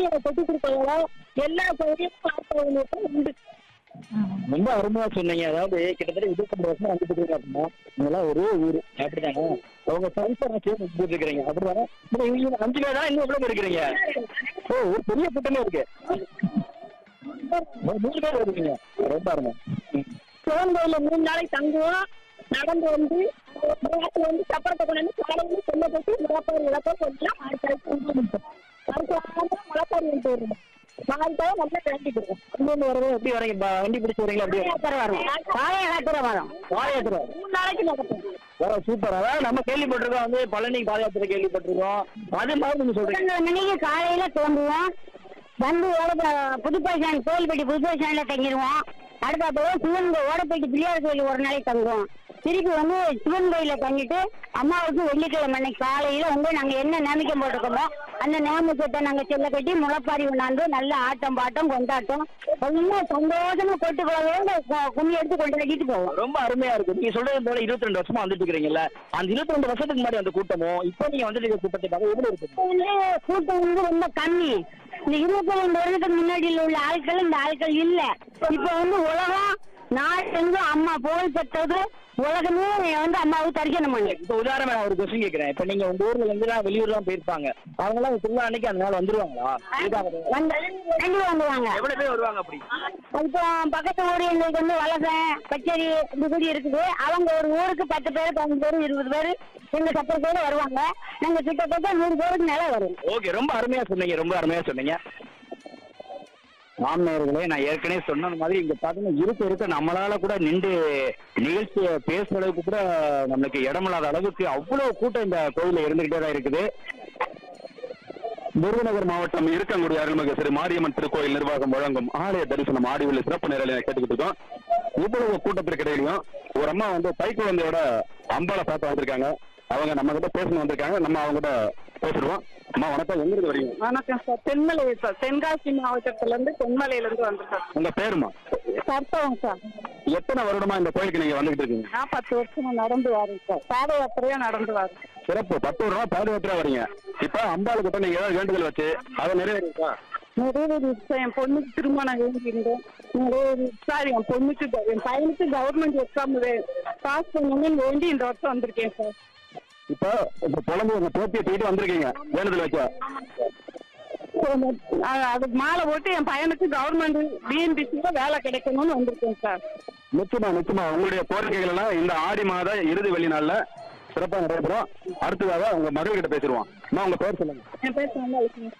தண்ணியை கொட்டி கொடுக்கறதோ எல்லா சௌகரியமும் பார்த்தவங்களுக்கு உண்டு. ரொம்ப அருமையா சொன்னீங்க. அதாவது கிட்டத்தட்ட 25 வருஷம் வந்துட்டு இருக்கீங்க அப்படின்னா நீங்களாம் ஒரே ஊரு அப்படிதானே? அவங்க சம்சாரம் சேர்ந்து வந்துட்டு இருக்கிறீங்க அப்படிதானே? இவங்க 5 பேர் தான், இன்னும் எவ்வளவு பேர் இருக்கிறீங்க? ஓ, ஒரு பெரிய கூட்டமே இருக்கு. 3 பேர் இருக்கீங்க. ரொம்ப அருமை. சிவன் கோயில 3 நாளைக்கு தங்குவோம். நடந்து வந்து சப்பரத்தை கொண்டு வந்து காலையில சொல்ல போட்டு முளைப்பாரி கொஞ்சம் முளைப்பாரி வந்து வருவோம். நாளைக்காக நல்லா கிளம்பிட்டு இங்கிருந்து வரது எப்படி வரீங்க? வண்டி பிடிச்சி வரீங்களா? அப்படியே வரும். பாதயாத்திரை வரும். பாதயாத்திரை 3 நாளைக்கு நடக்கும். வர சூப்பர். அதாவது நம்ம கேள்விப்பட்டிருக்கோம் வந்து பழனி பாதயாத்திரை கேள்விப்பட்டிருக்கோம். அது மாதிரி நீங்க சொல்றீங்க. 11 மணிக்கு காலையில தோன்றுவோம். வந்து புதுப்பைசான் கோயில்பட்டி புதுப்பைசானில தங்கிடுவோம். அடுத்த சிவன் ஓடப்பேட்டி பிள்ளையார் கோயில் ஒரு நாளைக்கு தங்குவோம். திருப்பி வந்து சிவன் கோயில தங்கிட்டு அம்மாவுக்கு வெள்ளிக்கிழமை அன்னைக்கு காலையில வந்து நாங்க என்ன நம்பிக்கம் போட்டிருக்கோமோ அந்த நம்பிக்கத்தை நாங்க செல்ல கட்டி முளைப்பாரி கொண்டாந்து நல்ல ஆட்டம் பாட்டம் கொண்டாட்டம் எல்லாம் சந்தோஷமா கொட்டு குழந்தைங்க கும்மி எடுத்து கொண்டாடிட்டு போவோம். ரொம்ப அருமையா இருக்கு. நீங்க சொல்றது போல 22 வருஷமா வந்துட்டு இருக்கீங்கல்ல, அந்த 22 வருஷத்துக்கு முன்னாடி அந்த கூட்டமும் இப்போ நீங்க வந்துட்டு கூட்டத்தை பார்க்க எப்படி இருக்கு? கூட்டம் வந்து ரொம்ப கம்மி. இந்த 22 வருஷத்துக்கு முன்னாடி உள்ள ஆட்கள் இந்த ஆட்கள் இல்ல. இப்ப வந்து உலகம் நாடு அம்மா புகழ் பெற்றது. உலகமே வந்து அம்மாவுக்கு தரிசனம் பண்ணு. இப்ப உதாரணம் நான் ஒரு கொஸ்டின் கேட்கிறேன். இப்ப நீங்க உங்க ஊர்ல இருந்து வெளியூர்லாம் போயிருப்பாங்க, அவங்க எல்லாம் திருவிழா அன்னைக்கு அந்த நாள் வந்துருவாங்களா? வந்துருவாங்க. எவ்வளவு பேர் வருவாங்க? அப்படி இப்போ பக்கத்து ஊர் எங்களுக்கு வந்து வலசை பச்சேரி இப்படி இருக்குது. அவங்க ஒரு ஊருக்கு 10 பேர் 15 பேர் 20 பேர் எங்க 10 பேர் வருவாங்க. நாங்க கிட்டத்தட்ட 100 பேருக்கு மேல வரும். ஓகே, ரொம்ப அருமையா சொன்னீங்க. ரொம்ப அருமையா சொன்னீங்க. மாமனர்களே, நான் ஏற்கனவே சொன்ன மாதிரி இங்க பாத்தீங்கன்னா இருக்க நம்மளால கூட நின்று நிகழ்ச்சியை பேசுற அளவுக்கு கூட நம்மளுக்கு இடமில்லாத அளவுக்கு அவ்வளவு கூட்டம் இந்த கோயில இருந்துகிட்டே தான் இருக்குது. விருதுநகர் மாவட்டம் இருக்கங்குடி அருள்மிகு ஸ்ரீ மாரியம்மன் திருக்கோயில் நிர்வாகம் வழங்கும் ஆலய தரிசனம் ஆடிவில் சிறப்பு நேரலை கேட்டுக்கிட்டு இருக்கோம். இவ்வளவு கூட்டத்திற்கு இடையிலையும் ஒரு அம்மா வந்து கை குழந்தையோட அம்பாளை பார்த்து வந்திருக்காங்க. அவங்க நம்ம கிட்ட பேசணும் வந்திருக்காங்க. நம்ம அவங்க கிட்ட பேசிடுவோம். அம்மா வணக்கம், எங்க இருந்து வரீங்க? வணக்கம் சார், தென்மலை சார், தென்காசி மாவட்டத்துல இருந்து தென்மலையில இருந்து வந்திருக்கேன். உங்க பேருமா? சர்த்தவங்க சார். எத்தனை வருடமா இந்த கோயிலுக்கு நீங்க வந்துகிட்டு இருக்கீங்க? நான் 10 வருஷமா நடந்து வரேன் சார். பாத யாத்திரையா நடந்து வரேன். சிறப்பு. 10 வருடமா பாத யாத்திரை வரீங்க. இப்ப அம்பாள் கிட்ட நீங்க ஏதாவது வேண்டுதல் வச்சு அதை நிறைவேறிச்சா? நிறைவேறிச்சா? என் பொண்ணுக்கு திருமணம் வேண்டியிருந்தேன். நிறைவேறிச்சா? என் பொண்ணுக்கு என் பையனுக்கு கவர்மெண்ட் எக்ஸாம் பாஸ் பண்ணணும்னு வேண்டி இந்த வருஷம் வந்திருக்கேன் சார். இப்ப குழந்தை உங்க பேத்தியை தூக்கிட்டு வந்திருக்கீங்க வேண்டுதல் வைக்க. அதுக்கு மாலை போட்டு என் பையனுக்கு கவர்மெண்ட் பிஎன்பிசில வேலை கிடைக்கணும்னு வந்திருக்கேன் சார். நிச்சயமா நிச்சயமா உங்களுடைய கோரிக்கைகள் எல்லாம் இந்த ஆடி மாத இறுதி வெள்ளி நாள்ல சிறப்பா நடைபெறும். அடுத்ததாக உங்க மகள் கிட்ட பேசிடுவோம். அம்மா, உங்க பேர் சொல்லுங்க. என் பேர் வந்து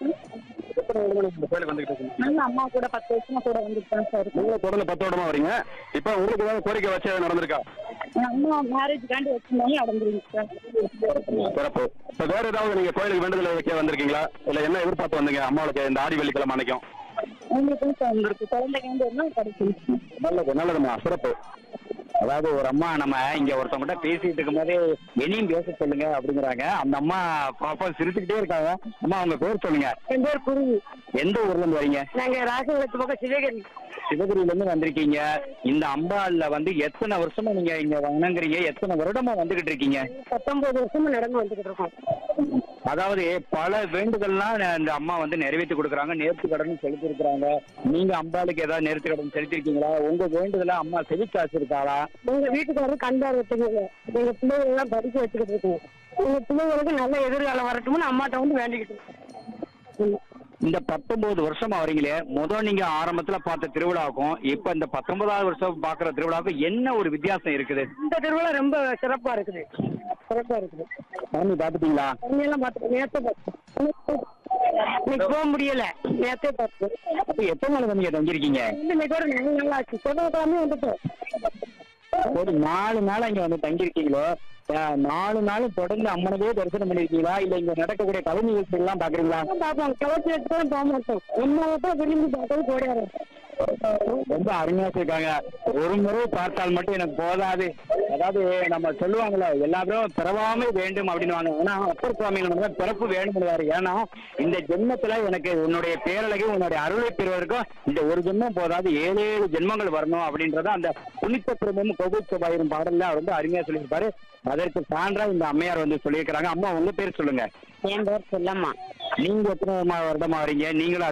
கோயிலுக்கு வந்துகிட்டு இருக்கீங்க? நல்ல அம்மா கூட 10 வருஷமா கூட வந்துருக்கேன் சார். நீங்க தொடர்ந்து 10 வருடமா வரீங்க. இப்ப உங்களுக்கு ஏதாவது கோரிக்கை வச்சு நடந்திருக்கா? அம்மா மேரேஜ்காண்டி வச்சிருந்தாலும் நடந்துருங்க சார். சிறப்பு. இப்ப வேற ஏதாவது நீங்க கோயிலுக்கு வேண்டுதல் வைக்க வந்திருக்கீங்களா? இல்ல என்ன எதிர்பார்த்து வந்தீங்க அம்மாவுக்கு இந்த ஆடி வெள்ளிக்கிழமை அன்னைக்கும்? உங்களுக்கு வந்திருக்கு குழந்தைங்க கிடைக்கும். நல்லது நல்லதுமா, சிறப்பு. அதாவது ஒரு அம்மா நம்ம இங்க ஒருத்தவங்க பேசிட்டு இருக்கும் போதே இனியும் பேச சொல்லுங்க அப்படிங்கிறாங்க. அந்த அம்மா பாப்பா சிரிச்சுக்கிட்டே இருக்காங்க. அம்மா, உங்க பேர் சொல்லுங்க. என் பேர் குருவி. எந்த ஊர்ல இருந்து வரீங்க? நாங்க ராசிபுரத்து பக்கம் சிவகிரி. சிவகிரியில இருந்து வந்திருக்கீங்க. இந்த அம்பாள்ல வந்து எத்தனை வருஷமா நீங்க இங்க வணங்குறீங்க? எத்தனை வருடமா வந்துகிட்டு இருக்கீங்க? 19 வருஷமா நடந்து வந்துகிட்டு இருக்கோம். அதாவது பல வேண்டுதல்லாம் இந்த அம்மா வந்து நிறைவேற்றி கொடுக்குறாங்க. நேர்த்தி கடன் செலுத்தி இருக்கிறாங்க. நீங்க அம்பாளுக்கு ஏதாவது நேர்த்தி கடன் செலுத்திருக்கீங்களா? உங்க வேண்டுதல அம்மா செவிக்காசு இருக்காளா? எங்க வீட்டுக்காரரும் கண்டார் வச்சுக்கோங்க. எங்க பிள்ளைகள் எல்லாம் படிக்க வச்சுக்கிட்டு இருக்கோம். எங்க பிள்ளைகளுக்கு நல்ல எதிர்காலம் வரட்டும்னு அம்மாட்ட வந்து வேண்டிக்கிட்டு இருக்கோம். இந்த 19 வருஷமா வரீங்களே, நீங்க ஆரம்பத்துல பார்த்த திருவிழாவுக்கும் இப்ப இந்த 19வது வருஷம் பாக்குற திருவிழாவுக்கும் என்ன ஒரு வித்தியாசம் இருக்குது? இந்த திருவிழா ரொம்ப சிறப்பா இருக்குது. சிறப்பா இருக்குது. சாமி பாத்துட்டீங்களா? எல்லாம் பார்த்துட்டு நேரத்தை பார்த்து இன்னைக்கு போக முடியல. நேரத்தை பார்த்து எத்தனை நாள் நீங்க தங்கிருக்கீங்க? இன்னைக்கு ஒரு 4 நாள் ஆச்சு. செவ்வாய்க்கிழமை வந்துட்டோம். ஒரு 4 நாள் இங்க வந்து தங்கிருக்கீங்களோ? 4 நாளும் தொடர்ந்து அம்மனவே தரிசனம் பண்ணிருக்கீங்களா? இல்ல இங்க நடக்கக்கூடிய கலை நிகழ்ச்சிகள் எல்லாம் பாக்குறீங்களா? பாப்போம். கவர்ச்சி எடுத்து போக மாட்டோம். உண்மையாக விரும்பி பார்த்தது போடாது. ரொம்ப அருமையா இருக்காங்க. ஒரு முறை பார்த்தால் மட்டும் எனக்கு போதாது. அதாவது நம்ம சொல்லுவாங்கல்ல, எல்லாரும் பிறவாமை வேண்டும் அப்படின்னு. ஆனா அப்பர் சுவாமிகள் பிறப்பு வேண்டும்வாரு. ஏன்னா இந்த ஜென்மத்துல எனக்கு உன்னுடைய பேரழகையும் உன்னுடைய அருளை பெறுவதற்கும் இந்த ஒரு ஜென்மம் போதாது, 7 ஜென்மங்கள் வரணும் அப்படின்றத அந்த புனித்த பிரமும் கோவில் சபாயிரும் பாடல்ல ரொம்ப அருமையா சொல்லியிருப்பாரு. அதற்கு சான்றா இந்த அம்மையார் வந்து சொல்லியிருக்கிறாங்க. அம்மா, உங்க பேர் சொல்லுங்க. என் பேர் செல்லம்மா. நீங்க எத்தனை வருடமா வரீங்க? நீங்களும்